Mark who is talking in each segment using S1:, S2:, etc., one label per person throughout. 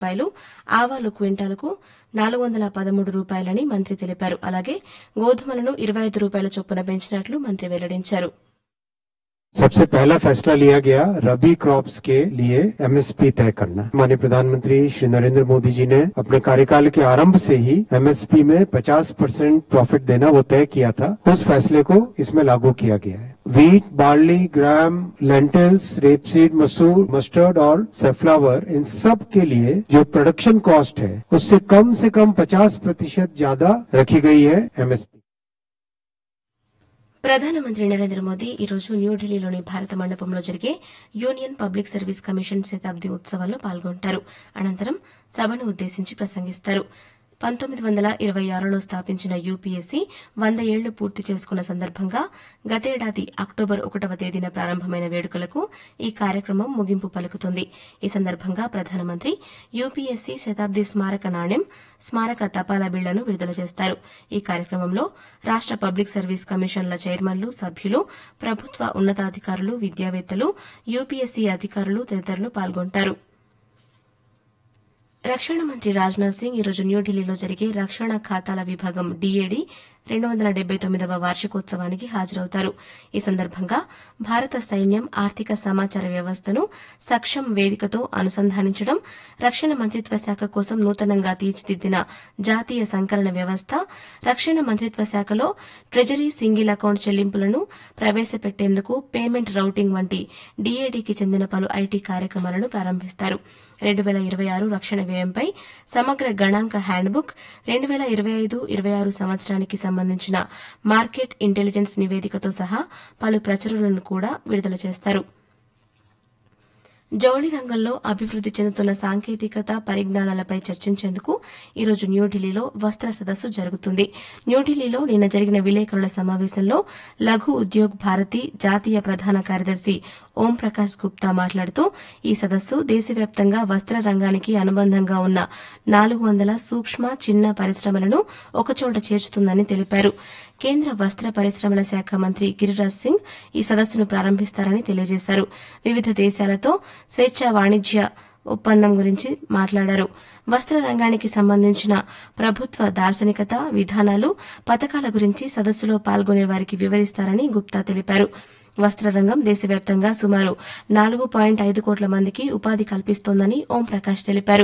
S1: రూపాయలు, ఆవాలు క్వింటాలకు 413 రూపాయలని మంత్రి తెలిపారు. అలాగే గోధుమలను 25 రూపాయల చొప్పున పెంచినట్లు మంత్రి వెల్లడించారు.
S2: सबसे पहला फैसला लिया गया रबी क्रॉप्स के लिए एमएसपी तय करना। माननीय प्रधानमंत्री श्री नरेंद्र मोदी जी ने अपने कार्यकाल के आरंभ से ही एमएसपी में 50% प्रॉफिट देना वो तय किया था। उस फैसले को इसमें लागू किया गया है। वीट, बार्ली, ग्राम, लेंटिल्स, रेपसीड, मसूर, मस्टर्ड और सनफ्लावर, इन सब के लिए जो प्रोडक्शन कॉस्ट है उससे कम 50% ज्यादा रखी गई है एमएसपी।
S1: ప్రధానమంత్రి నరేంద్ర మోదీ ఈరోజు న్యూఢిల్లీలోని భారత మండపంలో జరిగే యూనియన్ పబ్లిక్ సర్వీస్ కమిషన్ శతాబ్ది ఉత్సవాల్లో పాల్గొంటారు. అనంతరం సభను ఉద్దేశించి ప్రసంగిస్తారు. 1926లో స్థాపించిన యూపీఎస్సీ 100 ఏళ్లు పూర్తి చేసుకున్న సందర్భంగా గతేడాది అక్టోబర్ 1వ తేదీన ప్రారంభమైన వేడుకలకు ఈ కార్యక్రమం ముగింపు పలుకుతుంది. ఈ సందర్భంగా ప్రధానమంత్రి యూపీఎస్సీ శతాబ్ది స్మారక నాణ్యం, స్మారక తపాలా బిళ్లను విడుదల చేస్తారు. ఈ కార్యక్రమంలో రాష్ట పబ్లిక్ సర్వీస్ కమిషన్ల చైర్మన్లు, సభ్యులు, ప్రభుత్వ ఉన్నతాధికారులు, విద్యావేత్తలు, యూపీఎస్సీ అధికారులు తదితరులు పాల్గొంటారు. రక్షణ మంత్రి రాజ్నాథ్ సింగ్ ఈరోజు న్యూఢిల్లీలో జరిగే రక్షణ ఖాతాల విభాగం డీఏడీ 279వ వార్షికోత్సవానికి హాజరవుతారు. ఈ సందర్భంగా భారత సైన్యం ఆర్థిక సమాచార వ్యవస్థను సక్షమ్ వేదికతో అనుసంధానించడం, రక్షణ మంత్రిత్వ శాఖ కోసం నూతనంగా తీర్చిదిద్దిన జాతీయ సంకలన వ్యవస్థ, రక్షణ మంత్రిత్వ శాఖలో ట్రెజరీ సింగిల్ అకౌంట్ చెల్లింపులను ప్రవేశపెట్టేందుకు పేమెంట్ రౌటింగ్ వంటి డీఏడీకి చెందిన పలు ఐటీ కార్యక్రమాలను ప్రారంభిస్తారు. 2026 రక్షణ వ్యయంపై సమగ్ర గణాంక హ్యాండ్బుక్, 2025-26 సంవత్సరానికి సంబంధించిన మార్కెట్ ఇంటెలిజెన్స్ నివేదికతో సహా పలు ప్రచురణలను కూడా విడుదల చేస్తారు. జౌళి రంగంలో అభివృద్ది చెందుతున్న సాంకేతికత పరిజ్ఞానాలపై చర్చించేందుకు ఈరోజు న్యూఢిల్లీలో వస్త్ర సదస్సు జరుగుతుంది. న్యూఢిల్లీలో నిన్న జరిగిన విలేకరుల సమావేశంలో లఘు ఉద్యోగ్ భారతి జాతీయ ప్రధాన కార్యదర్శి ఓం ప్రకాష్ గుప్తా మాట్లాడుతూ ఈ సదస్సు దేశవ్యాప్తంగా వస్త్ర రంగానికి అనుబంధంగా ఉన్న 400 సూక్ష్మ, చిన్న పరిశ్రమలను ఒకచోట చేర్చుతుందని తెలిపారు. కేంద్ర వస్త్ర పరిశ్రమల శాఖ మంత్రి గిరిరాజ్ సింగ్ ఈ సదస్సును ప్రారంభిస్తారని తెలియజేశారు. వివిధ దేశాలతో స్వేచ్ఛా వాణిజ్య ఒప్పందం గురించి మాట్లాడారు. వస్త్ర రంగానికి సంబంధించిన ప్రభుత్వ దార్శనికత, విధానాలు, పథకాల గురించి సదస్సులో పాల్గొనే వారికి వివరిస్తారని గుప్తా తెలిపారు. వస్త్ర రంగం దేశవ్యాప్తంగా సుమారు 4.5 కోట్ల మందికి ఉపాధి కల్పిస్తోందని ఓం ప్రకాష్ తెలిపారు.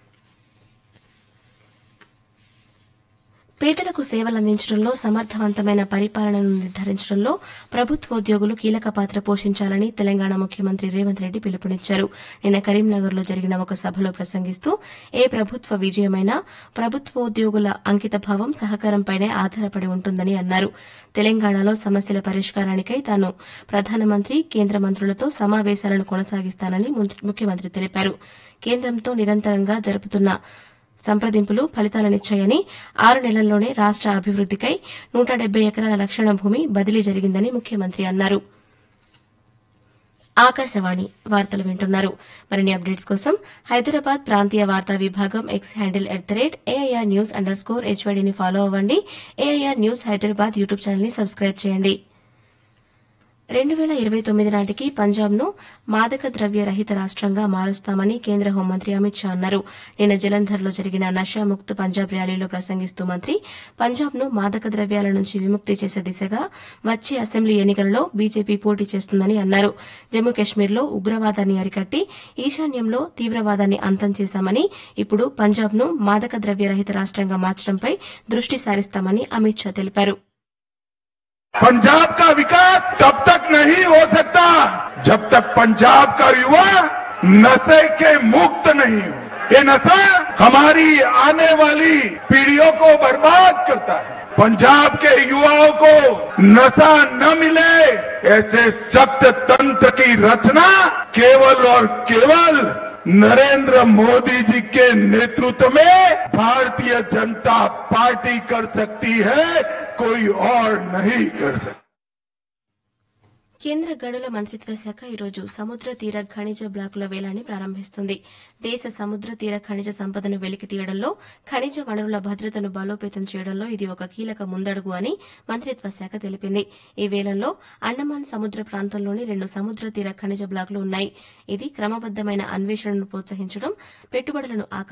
S1: పేదలకు సేవలందించడంలో సమర్థవంతమైన పరిపాలనను నిర్ధారించడంలో ప్రభుత్వోద్యోగులు కీలక పాత్ర పోషించాలని తెలంగాణ ముఖ్యమంత్రి రేవంత్ రెడ్డి పిలుపునిచ్చారు. నిన్న కరీంనగర్లో జరిగిన ఒక సభలో ప్రసంగిస్తూ ఏ ప్రభుత్వ విజయమైనా ప్రభుత్వోద్యోగుల అంకితభావం, సహకారంపైనే ఆధారపడి ఉంటుందని అన్నారు. తెలంగాణలో సమస్యల పరిష్కారానికై తాను ప్రధానమంత్రి, కేంద్ర మంత్రులతో సమావేశాలను కొనసాగిస్తానని ముఖ్యమంత్రి తెలిపారు. కేంద్రంతో నిరంతరంగా జరుపుతున్న సంప్రదింపులు ఫలితాలనిచ్చాయని, 6 నెలల్లోనే రాష్ట అభివృద్దికై 170 ఎకరాల లక్షణ భూమి బదిలీ జరిగిందని ముఖ్యమంత్రి అన్నారు. ఆకాశవాణి వార్తలు వింటున్నారు. మరిన్ని అప్డేట్స్ కోసం హైదరాబాద్ ప్రాంతీయ వార్తా విభాగం ఎక్స్ హ్యాండిల్ @AIR News_HYDని ఫాలో అవ్వండి. AIR news Hyderabad YouTube channel ని సబ్స్క్రైబ్ చేయండి. 2029 నాటికి పంజాబ్ను మాదక ద్రవ్య రహిత రాష్టంగా మారుస్తామని కేంద్ర హోంమంత్రి అమిత్ షా అన్నారు. నిన్న జలంధర్లో జరిగిన నషాముక్త్ పంజాబ్ ర్యాలీలో ప్రసంగిస్తూ మంత్రి పంజాబ్ను మాదక ద్రవ్యాల నుంచి విముక్తి చేసే దిశగా వచ్చే అసెంబ్లీ ఎన్నికలలో బీజేపీ పోటీ చేస్తుందని అన్నారు. జమ్మూ కశ్మీర్లో ఉగ్రవాదాన్ని అరికట్టి ఈశాన్యంలో తీవ్రవాదాన్ని అంతం చేశామని, ఇప్పుడు పంజాబ్ను మాదక ద్రవ్య రహిత రాష్టంగా మార్చడంపై దృష్టి సారిస్తామని అమిత్ షా తెలిపారు.
S3: पंजाब का विकास तब तक नहीं हो सकता जब तक पंजाब का युवा नशे के मुक्त नहीं हो। ये नशा हमारी आने वाली पीढ़ियों को बर्बाद करता है। पंजाब के युवाओं को नशा न मिले, ऐसे सख्त तंत्र की रचना केवल और केवल नरेंद्र मोदी जी के नेतृत्व में भारतीय जनता पार्टी कर सकती है, कोई और नहीं कर सकता.
S1: కేంద్ర గనుల మంత్రిత్వ శాఖ ఈరోజు సముద్ర తీర ఖనిజ బ్లాకుల వేలాన్ని ప్రారంభిస్తుంది. దేశ సముద్ర తీర ఖనిజ సంపదను వెలికి తీయడంలో, ఖనిజ వనరుల భద్రతను బలోపేతం చేయడంలో ఇది ఒక కీలక ముందడుగు అని మంత్రిత్వ శాఖ తెలిపింది. ఈ వేలంలో అండమాన్ సముద్ర ప్రాంతంలోని 2 సముద్ర తీర ఖనిజ బ్లాకులు ఉన్నాయి. ఇది క్రమబద్దమైన అన్వేషణను ప్రోత్సహించడం, పెట్టుబడులను